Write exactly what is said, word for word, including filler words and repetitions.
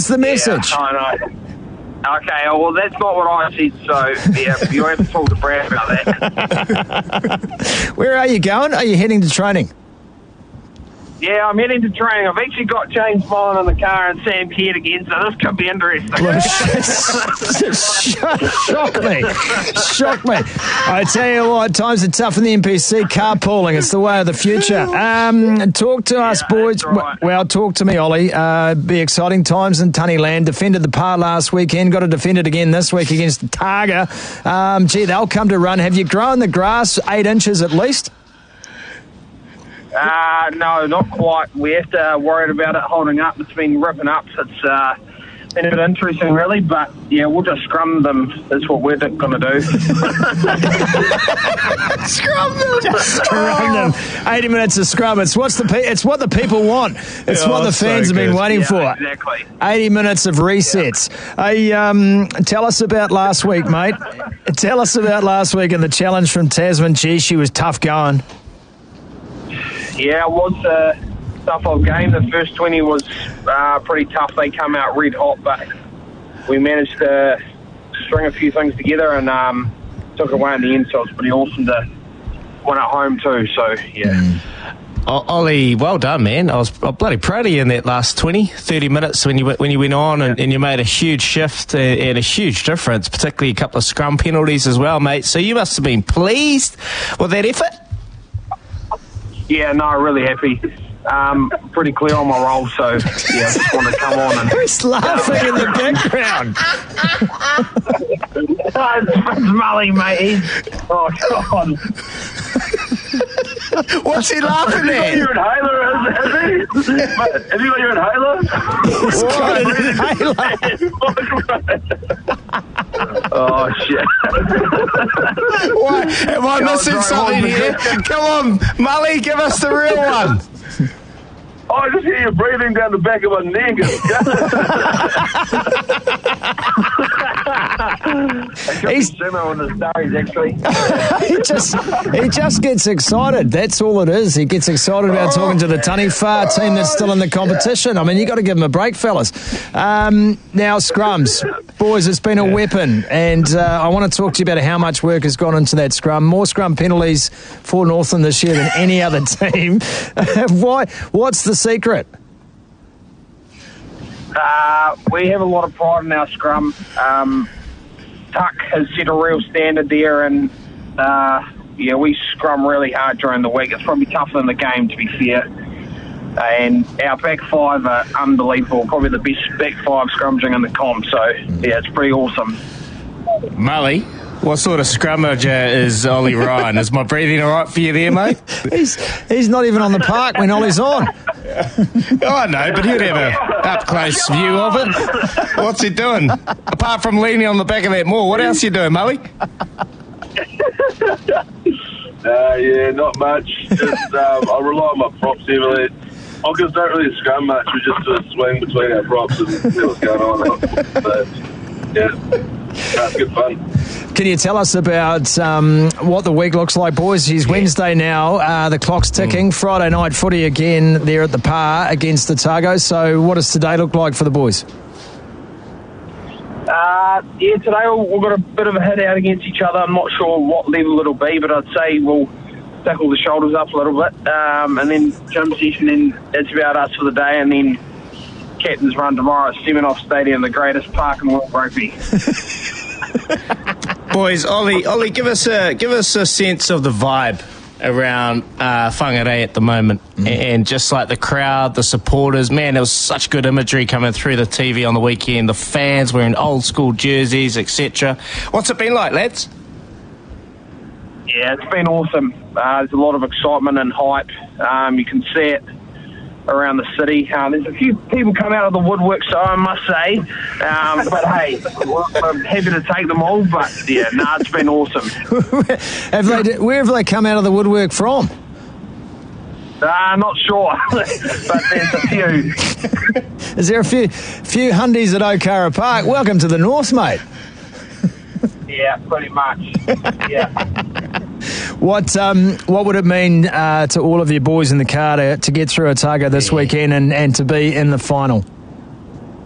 What's the message? Yeah, I know. Okay, well, that's not what I said, so, yeah, you'll have to talk to Brad about that. Where are you going? Are you heading to training? Yeah, I'm heading to training. I've actually got James Mullen in the car and Sam Kidd again, so this could be interesting. Well, shock, shock me. Shock me. I tell you what, times are tough in the N P C. Carpooling, it's the way of the future. Um, talk to us, Yeah, boys. right. Well, talk to me, Ollie. Uh, be exciting times in Tunnyland. Defended the par last weekend. Got to defend it again this week against Targa. Um, gee, they'll come to run. Have you grown the grass eight inches at least? Uh, no, not quite. We have to worry about it holding up. It's been ripping up. It's uh, been a bit interesting, really. But, yeah, we'll just scrum them. That's what we're going to do. Scrum them. Just scrum them. eighty minutes of scrum. It's, what's the pe- it's what the people want. It's Oh, what the fans so have been good. waiting Yeah, for. exactly. eighty minutes of resets. Hey, um, tell us about last week, mate. Tell us about last week and the challenge from Tasman. Gee, she was tough going. Yeah, it was a tough old game. The first twenty was uh, pretty tough. They come out red hot, but we managed to string a few things together and um, took it away in the end, so it was pretty awesome to win at home too. So, yeah. Mm. O- Ollie, well done, man. I was I'm bloody proud of you in that last twenty, thirty minutes when you went- when you went on and, and you made a huge shift and, and a huge difference, particularly a couple of scrum penalties as well, mate. So you must have been pleased with that effort. Yeah, no, really happy. Um, pretty clear on my role, so, yeah, I just want to come on and... Who's laughing in the background? it's Fritz Mully, mate. He's, oh, God. What's he laughing at? Your inhaler, is, is he? Have you got your inhaler? He's got an inhaler. Oh, shit. What? Am I Yeah, missing I'll try something one. here? Come on, Mully, give us the real one. Oh, I just hear you breathing down the back of my neck. He's- He's on the stories, actually. he just he just gets excited. That's all it is. He gets excited about talking to the Tunny Far team that's still in the competition. I mean, you got to give him a break, fellas. Um, now, scrums. Boys, it's been a weapon, and uh, I want to talk to you about how much work has gone into that scrum. More scrum penalties for Northland this year than any other team. Why? What's the secret? Uh, we have a lot of pride in our scrum. Um, Tuck has set a real standard there, and uh, yeah, we scrum really hard during the week. It's probably tougher than the game, to be fair. And our back five are unbelievable. Probably the best back five scrummaging in the comp. So yeah, it's pretty awesome. Mully, what sort of scrummager is Ollie Ryan? Is my breathing all right for you there, mate? He's he's not even on the park when Ollie's on. Oh, no, but he'd have a up-close view of it. What's he doing? Apart from leaning on the back of that moor, what else are you doing, Mully? Uh, yeah, not much. Just um, I rely on my props heavily. Hoggers don't really scrum much. We just sort of swing between our props and see what's going on. So, yeah, that's good fun. Can you tell us about um, what the week looks like, boys? It's Wednesday now. Uh, the clock's ticking. Mm. Friday night footy again there at the Par against the Targo. So what does today look like for the boys? Uh, yeah, today we've got a bit of a hit out against each other. I'm not sure what level it'll be, but I'd say we'll tackle the shoulders up a little bit. Um, and then gym session, and it's about us for the day. And then captain's run tomorrow at Seminoff Stadium, the greatest park in world rugby. Boys, Ollie, Ollie, give us a give us a sense of the vibe around uh, Whangarei at the moment, mm. and just like the crowd, the supporters. Man, there was such good imagery coming through the T V on the weekend. The fans wearing old school jerseys, et cetera. What's it been like, lads? Yeah, it's been awesome. Uh, there's a lot of excitement and hype. Um, you can see it around the city. Uh, there's a few people come out of the woodwork, so I must say. Um, but hey, I'm happy to take them all. But yeah, no, nah, it's been awesome. have they, where have they come out of the woodwork from? Uh, not sure, but there's a few. Is there a few few hundies at Okara Park? Welcome to the North, mate. Yeah, pretty much. Yeah. What um what would it mean uh, to all of your boys in the car to, to get through Otago this weekend and, and to be in the final?